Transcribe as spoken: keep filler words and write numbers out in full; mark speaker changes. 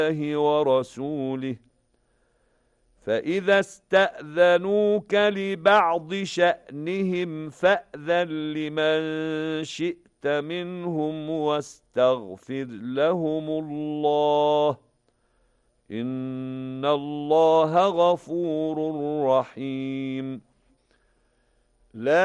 Speaker 1: ورسوله فإذا استأذنوك لبعض شأنهم فأذن لمن شئت منهم واستغفر لهم الله إن الله غفور رحيم لا